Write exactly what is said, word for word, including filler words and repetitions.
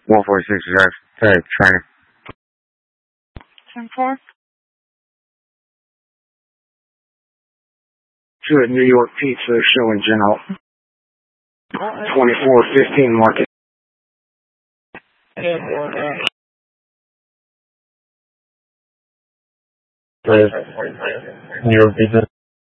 one four six Drive, uh, trainer. ten four. To a New York Pizza show in general. twenty-four fifteen Market. New York Pizza.